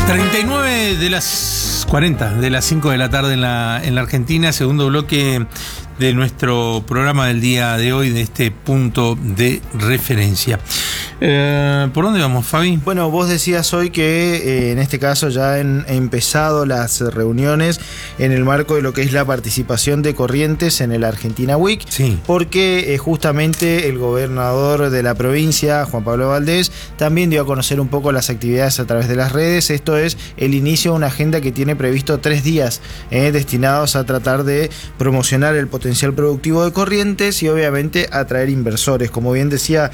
39 de las 40 de las 5 de la tarde en la Argentina, segundo bloque de nuestro programa del día de hoy, de este punto de referencia. ¿Por dónde vamos, Fabi? Bueno, vos decías hoy que en este caso ya han empezado las reuniones en el marco de lo que es la participación de Corrientes en el Argentina Week, sí, porque justamente el gobernador de la provincia, Juan Pablo Valdés, también dio a conocer un poco las actividades a través de las redes. Esto es el inicio de una agenda que tiene previsto 3 días destinados a tratar de promocionar el potencial productivo de Corrientes y obviamente atraer inversores. Como bien decía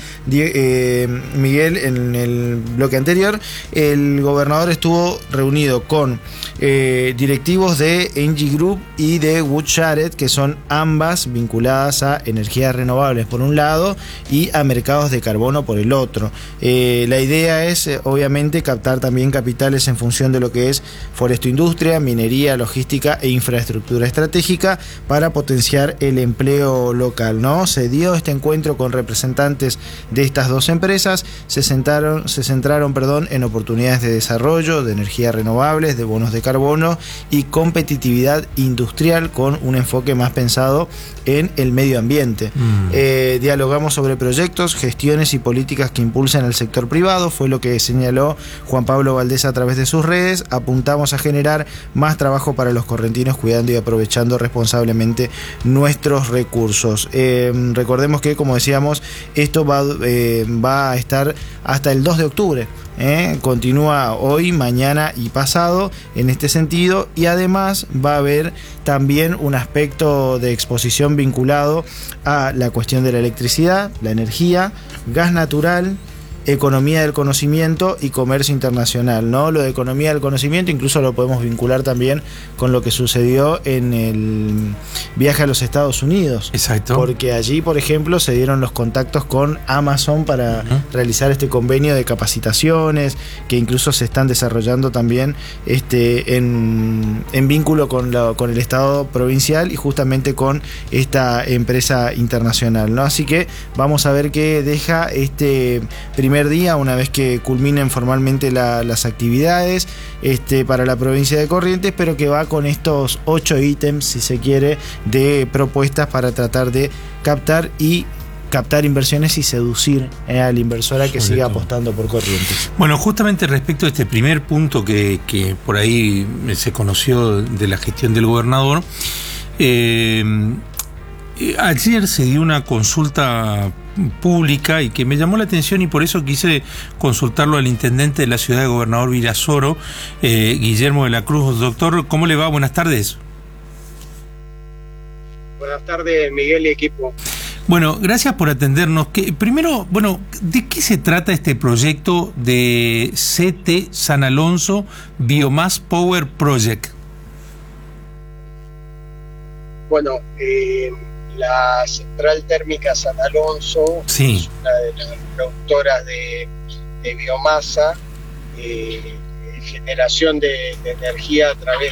Miguel en el bloque anterior, el gobernador estuvo reunido con directivos de Engie Group y de Woodshared, que son ambas vinculadas a energías renovables por un lado y a mercados de carbono por el otro. La idea es obviamente captar también capitales en función de lo que es forestoindustria, minería, logística e infraestructura estratégica para potenciar el empleo local, ¿no? Se dio este encuentro con representantes de estas dos empresas, se centraron en oportunidades de desarrollo, de energías renovables, de bonos de carbono y competitividad industrial con un enfoque más pensado en el medio ambiente. Dialogamos sobre proyectos, gestiones y políticas que impulsan el sector privado, fue lo que señaló Juan Pablo Valdés a través de sus redes. Apuntamos a generar más trabajo para los correntinos, cuidando y aprovechando responsablemente nuestros recursos. Recordemos que, como decíamos, esto va a estar hasta el 2 de octubre. Continúa hoy, mañana y pasado en este sentido, y además va a haber también un aspecto de exposición vinculado a la cuestión de la electricidad, la energía, gas natural, economía del conocimiento y comercio internacional, ¿no? Lo de economía del conocimiento incluso lo podemos vincular también con lo que sucedió en el viaje a los Estados Unidos. Exacto. Porque allí, por ejemplo, se dieron los contactos con Amazon para realizar este convenio de capacitaciones, que incluso se están desarrollando también en vínculo con el Estado provincial y justamente con esta empresa internacional, ¿no? Así que vamos a ver qué deja este primer día, una vez que culminen formalmente las actividades para la provincia de Corrientes, pero que va con estos 8 ítems, si se quiere, de propuestas para tratar de captar inversiones y seducir al inversor a que siga apostando por Corrientes. Bueno, justamente respecto a este primer punto que por ahí se conoció de la gestión del gobernador, ayer se dio una consulta pública y que me llamó la atención, y por eso quise consultarlo al intendente de la ciudad de Gobernador Virasoro, Guillermo de la Cruz. Doctor, ¿cómo le va? Buenas tardes. Buenas tardes, Miguel y equipo. Bueno, gracias por atendernos. Primero, ¿de qué se trata este proyecto de CT San Alonso Biomass Power Project? Bueno, la central térmica San Alonso, sí, es una de las productoras de biomasa, generación de energía a través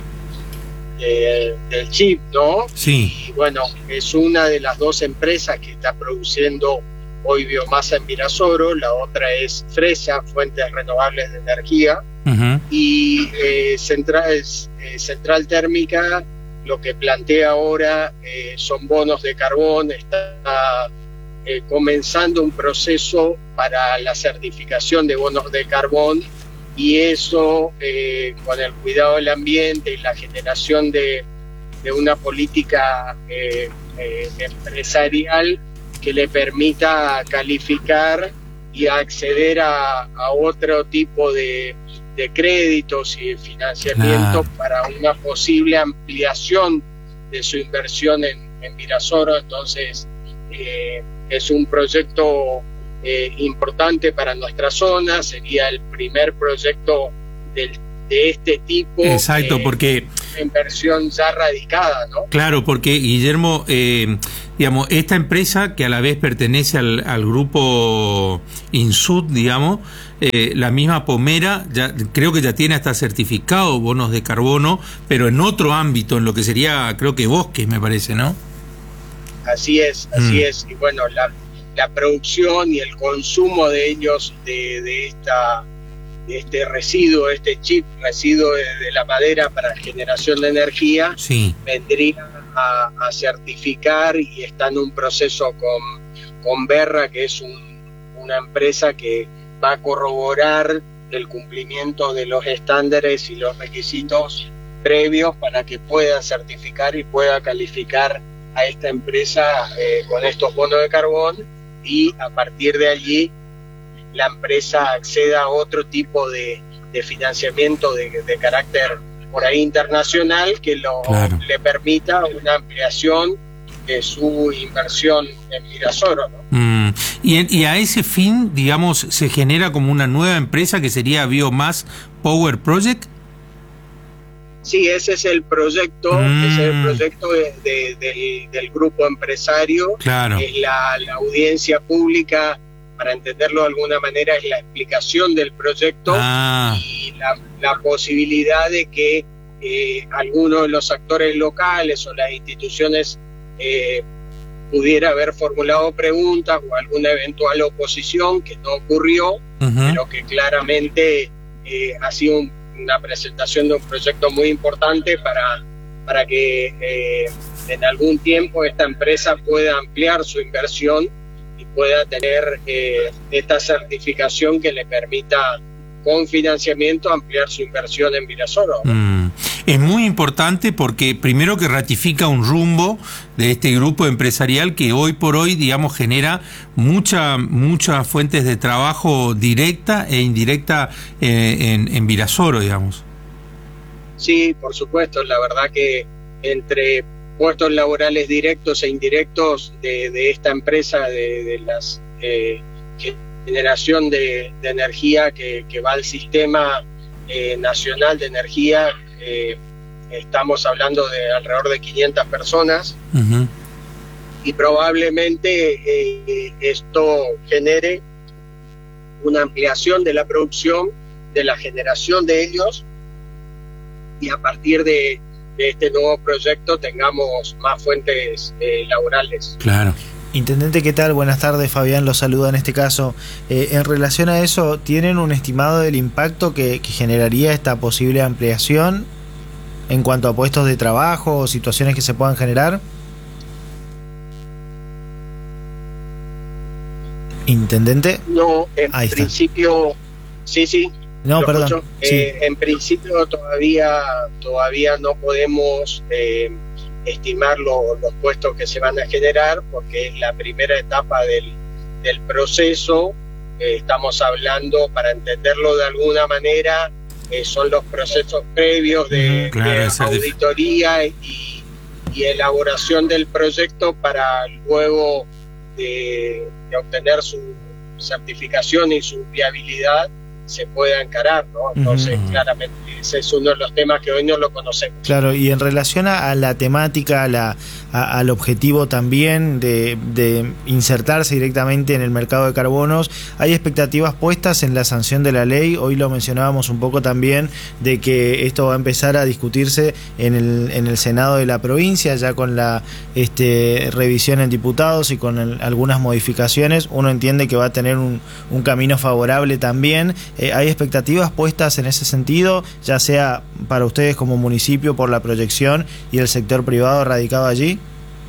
del chip, ¿no? Sí. Y bueno, es una de las dos empresas que está produciendo hoy biomasa en Virasoro. La otra es Fresa, Fuentes Renovables de Energía. Y Central Térmica lo que plantea ahora son bonos de carbón. Está comenzando un proceso para la certificación de bonos de carbón, y eso con el cuidado del ambiente y la generación de una política empresarial que le permita calificar y acceder a otro tipo de créditos y de financiamiento para una posible ampliación de su inversión en Virasoro. Entonces es un proyecto importante para nuestra zona, sería el primer proyecto de este tipo. Exacto, porque inversión ya radicada, ¿no? Claro, porque Guillermo, digamos, esta empresa que a la vez pertenece al grupo Insud, digamos, la misma Pomera, ya creo que ya tiene hasta certificado bonos de carbono, pero en otro ámbito, en lo que sería, creo que bosques, me parece, ¿no? Así es. Y bueno, la producción y el consumo de ellos de este residuo, este chip, residuo de la madera para generación de energía, sí, vendría a certificar, y está en un proceso con Verra, que es una empresa que va a corroborar el cumplimiento de los estándares y los requisitos previos para que pueda certificar y pueda calificar a esta empresa con estos bonos de carbón, y a partir de allí la empresa acceda a otro tipo de financiamiento de carácter por ahí internacional, que claro, le permita una ampliación de su inversión en Virasoro, ¿no? Y a ese fin, digamos, se genera como una nueva empresa que sería Biomass Power Project. Sí, ese es el proyecto, del grupo empresario. Claro. La audiencia pública, para entenderlo de alguna manera, es la explicación del proyecto y la posibilidad de que algunos de los actores locales o las instituciones pudiera haber formulado preguntas o alguna eventual oposición, que no ocurrió, pero que claramente ha sido una presentación de un proyecto muy importante para que en algún tiempo esta empresa pueda ampliar su inversión y pueda tener esta certificación que le permita, con financiamiento, ampliar su inversión en Virasoro. Es muy importante porque primero que ratifica un rumbo de este grupo empresarial que hoy por hoy, digamos, genera muchas fuentes de trabajo directa e indirecta en Virasoro, digamos. Sí, por supuesto. La verdad que entre puestos laborales directos e indirectos de esta empresa, de las generación de energía que va al sistema nacional de energía, estamos hablando de alrededor de 500 personas, y probablemente esto genere una ampliación de la producción, de la generación de ellos, y a partir de este nuevo proyecto tengamos más fuentes laborales. Claro. Intendente, ¿qué tal? Buenas tardes, Fabián lo saluda en este caso. En relación a eso, ¿tienen un estimado del impacto que generaría esta posible ampliación en cuanto a puestos de trabajo o situaciones que se puedan generar? Intendente. No, en Ahí principio, está. Sí. No, perdón. Sí. En principio todavía no podemos estimar los puestos que se van a generar, porque es la primera etapa del proceso. Estamos hablando, para entenderlo de alguna manera, son los procesos previos de auditoría y elaboración del proyecto, para luego de obtener su certificación y su viabilidad se pueda encarar, ¿no? Entonces, claramente, ese es uno de los temas que hoy no lo conocemos. Claro, y en relación a la temática, al objetivo también de insertarse directamente en el mercado de carbonos, ¿hay expectativas puestas en la sanción de la ley? Hoy lo mencionábamos un poco también, de que esto va a empezar a discutirse en el Senado de la provincia, ya con la revisión en diputados y con algunas modificaciones. Uno entiende que va a tener un camino favorable también. ¿Hay expectativas puestas en ese sentido, ya sea para ustedes como municipio por la proyección y el sector privado radicado allí?